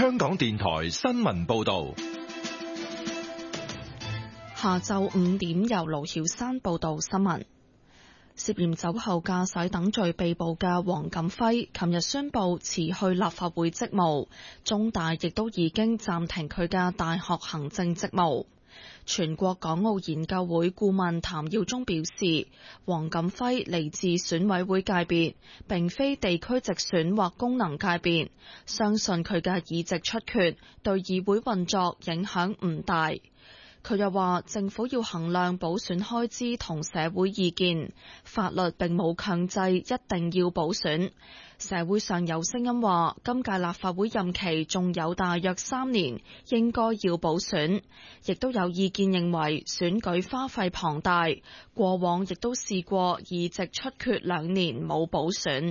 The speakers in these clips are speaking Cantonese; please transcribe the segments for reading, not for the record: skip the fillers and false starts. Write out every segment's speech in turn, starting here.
香港電台新聞報道。 下晝5點，由盧曉珊報道新聞。涉嫌酒後駕駛等罪被捕嘅黃錦輝，琴日宣布辭去立法會職務，中大亦都已經暫停佢嘅大學行政職務。全國港澳研究會顧問譚耀宗表示，黃錦輝嚟自選委會界別，並非地區直選或功能界別，相信佢嘅議席出缺對議會運作影響唔大。佢又話，政府要衡量補選開支同社會意見，法律並冇強制一定要補選。社會上有聲音話，今屆立法會任期仲有大約3年，應該要補選。亦都有意見認為選舉花費龐大，過往亦都試過議席出缺2年冇補選。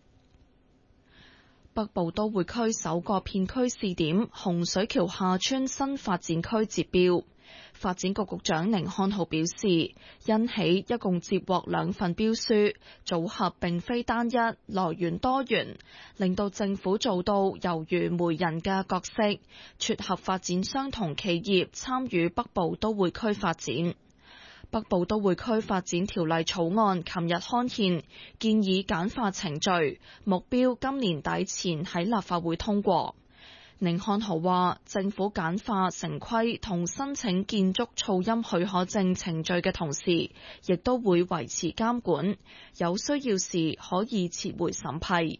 北部都會區首個片區試點洪水橋下村新發展區截標。發展局局長寧漢豪表示，因起一共接獲2份標書，組合並非單一，來源多元，令到政府做到猶如媒人嘅角色，撮合發展商同企業參與北部都會區發展。北部都會區發展條例草案琴日刊憲，建議簡化程序，目標今年底前喺立法會通過。寧漢豪話，政府簡化城規同申請建築噪音許可證程序嘅同時，亦都會維持監管，有需要時可以撤回審批。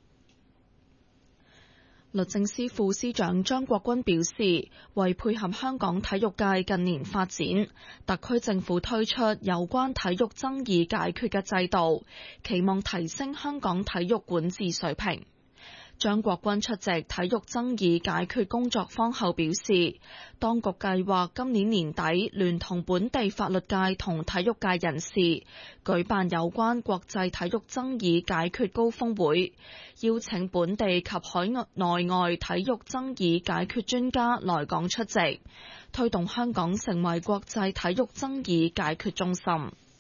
律政司副司長張國鈞表示，為配合香港體育界近年發展，特區政府推出有關體育爭議解決嘅制度，期望提升香港體育管治水平。張國鈞出席體育爭議解決工作坊後表示，當局計劃今年年底聯同本地法律界同體育界人士舉辦有關國際體育爭議解決高峰會，邀請本地及海內外體育爭議解決專家來港出席，推動香港成為國際體育爭議解決中心。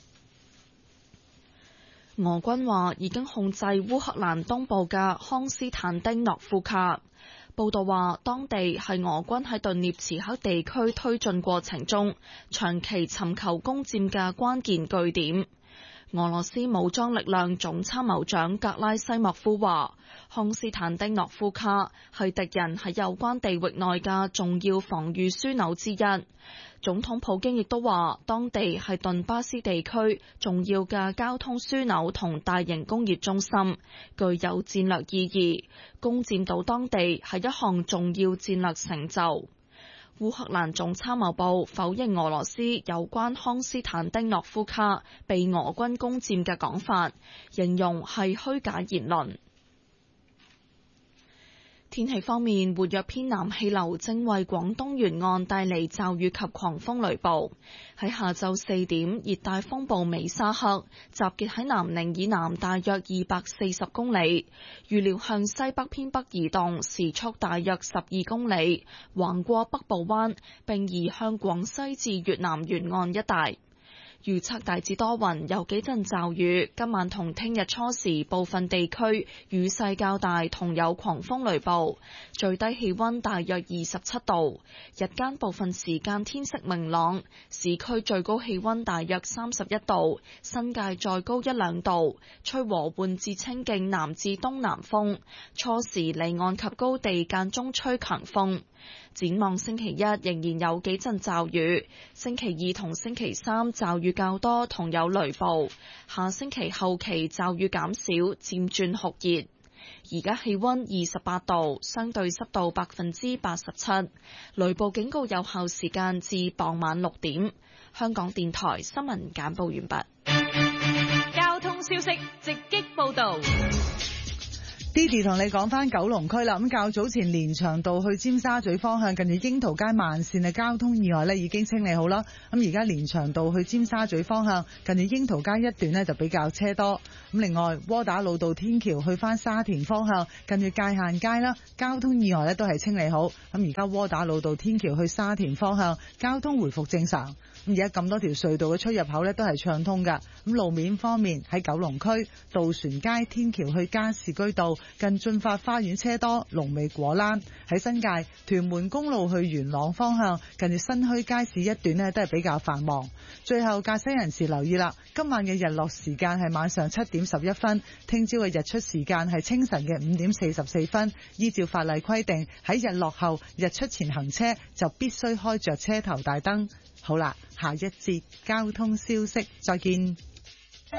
俄軍話已經控制烏克蘭東部嘅康斯坦丁諾夫卡。報道話，當地係俄軍喺頓涅茨克地區推進過程中長期尋求攻佔嘅關鍵據點。俄羅斯武裝力量總參謀長格拉西莫夫話，康斯坦丁諾夫卡係敵人喺有關地域內嘅重要防禦樞紐之一。總統普京亦都話，當地係頓巴斯地區重要嘅交通樞紐同大型工業中心，具有戰略意義。攻佔到當地係一項重要戰略成就。烏克蘭總參謀部否認俄羅斯有關康斯坦丁諾夫卡被俄軍攻佔嘅講法，形容係虛假言論。天氣方面，活躍偏南氣流正為廣東沿岸帶嚟驟雨及狂風雷暴。喺下晝4點，熱帶風暴美沙克集結喺南寧以南大約240公里，預料向西北偏北移動，時速大約12公里，橫過北部灣，並移向廣西至越南沿岸一帶。預測大致多雲，有幾陣驟雨。今晚同聽日初時，部分地區雨勢較大，同有狂風雷暴。最低氣溫大約27度，日間部分時間天色明朗。市區最高氣溫大約31度，新界再高1-2度。吹和緩至清勁南至東南風，初時離岸及高地間中吹強風。展望星期一仍然有幾陣驟雨，星期2同星期3驟雨較多同有雷暴，下星期後期驟雨減少，漸轉酷熱。而家氣溫28度，相對濕度87%，雷暴警告有效時間至傍晚6點。香港電台新聞簡報完畢。 交通消息直擊報道。 Didi 同你講翻九龍區啦，咁較早前連翔道去尖沙咀方向近住櫻桃街慢線嘅交通意外呢已經清理好啦，咁而家連翔道去尖沙咀方向近住櫻桃街一段呢就比較車多，咁另外窩打老道天橋去翻沙田方向近住界限街啦，交通意外呢都係清理好，咁而家窩打老道天橋去沙田方向交通回復正常。咁而家咁多條隧道嘅出入口呢都係暢通㗎。咁路面方面喺九龍區渡船街天橋去加士居道近駿發花園車多，龍尾果欄。喺新界屯門公路去元朗方向，近住新墟街市一段呢都係比較繁忙。最後駕駛人士留意啦，今晚嘅日落時間係晚上7點11分，聽朝嘅日出時間係清晨嘅5點44分。依照法例規定，喺日落後、日出前行車就必須開着車頭大燈。好啦，下一節交通消息，再見。